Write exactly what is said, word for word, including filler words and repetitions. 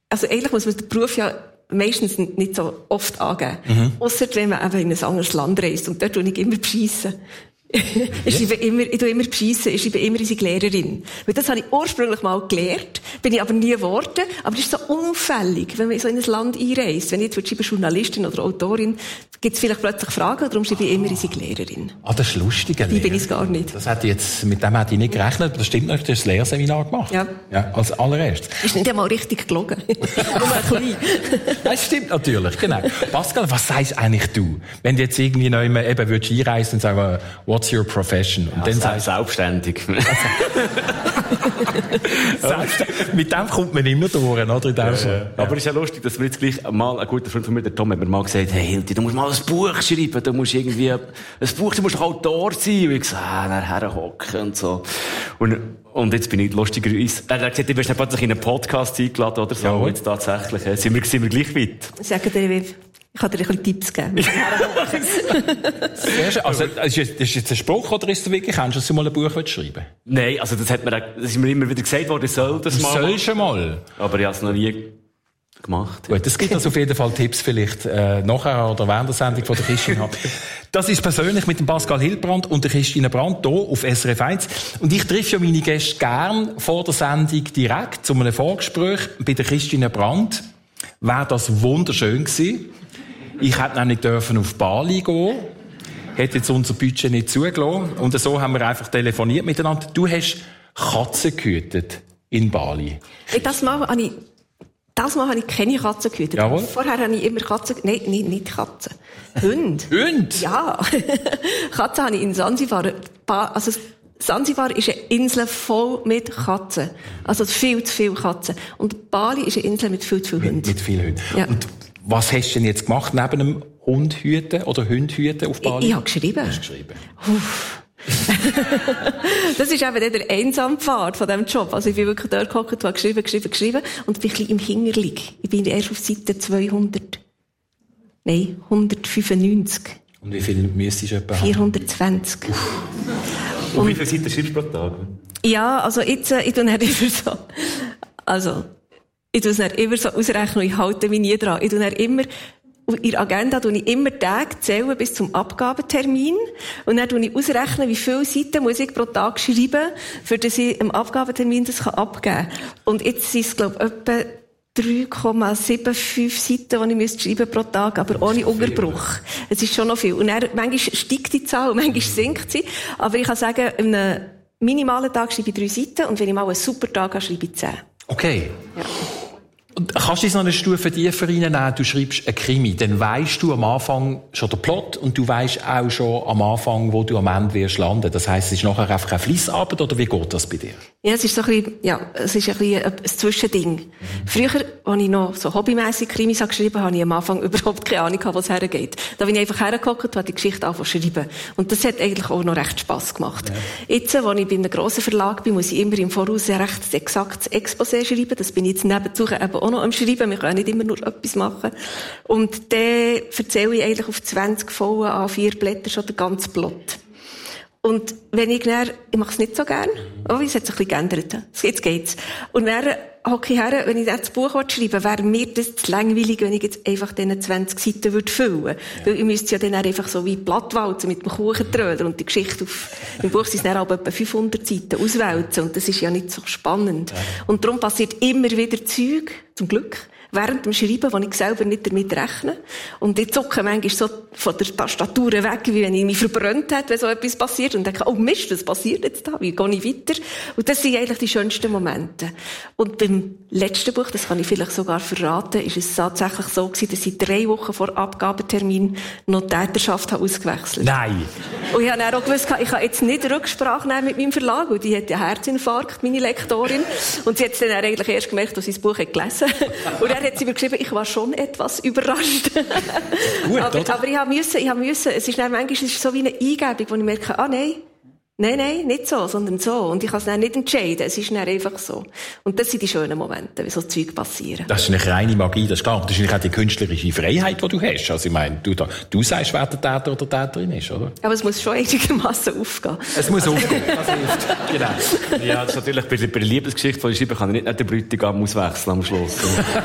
also eigentlich muss man den Beruf ja meistens nicht so oft angeben. Mhm. Ausser wenn man eben in ein anderes Land reist. Und dort tue ich immer beschissen. ich schreibe immer, ich tue immer beschissen, ich schreibe immer unsere Lehrerin. Weil das habe ich ursprünglich mal gelernt, bin ich aber nie geworden. Aber das ist so unauffällig, wenn man so in ein Land einreist. Wenn ich jetzt schreibe Journalistin oder Autorin, gibt es vielleicht plötzlich Fragen, darum schreibe ich immer unsere Lehrerin. Ah, das ist lustig. Die bin ich gar nicht. Das hätte jetzt, mit dem hätte ich nicht gerechnet. Das stimmt nicht, du hast das Lehrseminar gemacht. Ja. Ja, als allererstes. Ist nicht einmal richtig gelogen. Nur ein klein. Das stimmt natürlich, genau. Pascal, was sagst eigentlich du? Wenn du jetzt irgendwie noch immer eben würdest einreisen und sagen, what's your profession? Und ja, dann sagst selbstständig. Selbst, mit dem kommt man immer durch, oder? In dem ja, ja. Aber es ist ja lustig, dass wir jetzt gleich mal, ein guter Freund von mir, der Tom, hat mir mal gesagt, hey Hilti, du musst mal ein Buch schreiben, du musst irgendwie, ein Buch, du musst doch Autor sein. Und ich gesagt, ah, nachher hocken und so. Und, und jetzt bin ich lustigerweise, er hat gesagt, du wirst nicht plötzlich in einen Podcast eingeladen oder so. Ja, und jetzt tatsächlich, sind wir, sind wir gleich weit. Sagen dir, ich kann dir ein bisschen Tipps geben. Sehr schön. Also, das ist jetzt ein Spruch, oder ist es wirklich, kannst du mal ein Buch schreiben? Nein, also das hat mir, das ist mir immer wieder gesagt worden, ich soll das du mal. Sollst schon mal. Aber ich habe es noch nie gemacht. Gut, es gibt also auf jeden Fall Tipps vielleicht, äh, nachher oder während der Sendung von der Christine. Das ist persönlich mit dem Pascal Hildbrand und der Christine Brandt hier auf S R F eins. Und ich treffe ja meine Gäste gern vor der Sendung direkt zu einem Vorgespräch. Bei der Christine Brandt wäre das wunderschön gewesen. Ich hätte nämlich dürfen auf Bali gehen. Hätte jetzt unser Budget nicht zugelassen. Und so haben wir einfach telefoniert miteinander. Du hast Katzen gehütet in Bali. Hey, das Mal habe ich, das Mal habe ich keine Katzen gehütet. Jawohl. Vorher habe ich immer Katzen, nein, nicht, nicht Katzen. Hunde. Hunde? Ja. Katzen habe ich in Sansibar, also, Sansibar ist eine Insel voll mit Katzen. Also viel zu viele Katzen. Und Bali ist eine Insel mit viel zu vielen Hunden. Mit, mit vielen Hunden. Ja. Und was hast du denn jetzt gemacht neben einem Hundhüten oder Hundhüten auf Bali? Ich, ich habe geschrieben. Du hast geschrieben. Das ist eben der einsame Pfad von diesem Job. Also ich bin wirklich dort gehockt, habe geschrieben, geschrieben, geschrieben und bin ein bisschen im Hinterlig. Ich bin erst auf Seite zweihundert. Nein, hundertfünfundneunzig. Und wie viel müsstest du etwa haben? vierhundertzwanzig. Und, und wie viele Seiten schreibst du pro Tag? Ja, also jetzt, ich tue dann immer so, also, ich tue es dann immer so ausrechnen und ich halte mich nie dran. Ich tue dann immer, in der Agenda tue ich immer Tage zählen bis zum Abgabetermin. Und dann tue ich ausrechnen, wie viele Seiten muss ich pro Tag schreiben, für dass ich am Abgabetermin das abgeben kann. Und jetzt sind es, glaube ich, etwa drei Komma fünfundsiebzig Seiten, die ich schreiben pro Tag, aber ohne Unterbruch. Es ist schon noch viel. Und dann, manchmal steigt die Zahl, manchmal sinkt sie. Aber ich kann sagen, an einem minimalen Tag schreibe ich drei Seiten und wenn ich mal einen super Tag habe, schreibe ich zehn. Okay. Ja. Und kannst du jetzt noch eine Stufe tiefer reinnehmen? Du schreibst einen Krimi, dann weisst du am Anfang schon den Plot und du weisst auch schon am Anfang, wo du am Ende wirst landen. Das heisst, es ist nachher einfach eine Fleissarbeit, oder wie geht das bei dir? Ja, es ist so ein bisschen, ja, es ist ein bisschen ein Zwischending. Mhm. Früher, als ich noch so hobbymässig Krimis geschrieben habe, habe ich am Anfang überhaupt keine Ahnung, wo es hergeht. Da bin ich einfach hergehockt und habe die Geschichte angefangen zu schreiben. Und das hat eigentlich auch noch recht Spass gemacht. Ja. Jetzt, als ich bei einem grossen Verlag bin, muss ich immer im Voraus ein recht exaktes Exposé schreiben. Das bin ich jetzt nebenzu eben auch noch am Schreiben. Wir können nicht immer nur etwas machen. Und dann erzähle ich eigentlich auf zwanzig vollen A vier Blätter schon den ganzen Plot. Und wenn ich dann, ich mache es nicht so gern, oh, es hat sich ein bisschen geändert. Jetzt geht's. Und dann hocke ich her, wenn ich das Buch schreiben will, wäre mir das zu langweilig, wenn ich jetzt einfach diese zwanzig Seiten würde füllen würde. Weil ich müsste ja dann einfach so wie Blattwalzen mit dem Kuchentröder und die Geschichte auf, im Buch sind es dann auch etwa fünfhundert Seiten auswälzen. Und das ist ja nicht so spannend. Und darum passiert immer wieder Zeug, zum Glück, während dem Schreiben, wo ich selber nicht damit rechne. Und ich zucke manchmal so von der Tastatur weg, wie wenn ich mich verbrannt hätte, wenn so etwas passiert. Und denke, oh Mist, was passiert jetzt da? Wie gehe ich weiter? Und das sind eigentlich die schönsten Momente. Und beim letzten Buch, das kann ich vielleicht sogar verraten, ist es tatsächlich so gewesen, dass ich drei Wochen vor Abgabetermin noch die Täterschaft habe ausgewechselt. Nein! Und ich habe dann auch gewusst, ich kann jetzt nicht Rücksprache nehmen mit meinem Verlag, weil die hat ja Herzinfarkt, meine Lektorin. Und sie hat es dann eigentlich erst gemerkt, dass sie das Buch hat gelesen. Und dann hat sie mir geschrieben, ich war schon etwas überrascht. Gut, aber, oder? aber ich habe müssen, ich habe müssen, es ist dann manchmal es ist so wie eine Eingebung, wo ich merke, ah nein, nein, nein, nicht so, sondern so. Und ich kann es dann nicht entscheiden, es ist dann einfach so. Und das sind die schönen Momente, wie so Zeug passieren. Das ist eine reine Magie, das ist klar. Das ist auch die künstlerische Freiheit, die du hast. Also ich meine, du, da, du sagst, wer der Täter oder Täterin ist, oder? Aber es muss schon einigermaßen aufgehen. Es muss aufgehen, das hilft. Genau. Ja, das ist natürlich bei der, bei der Liebesgeschichte von der Schreiber kann ich nicht den Bräutigam auswechseln am Schluss.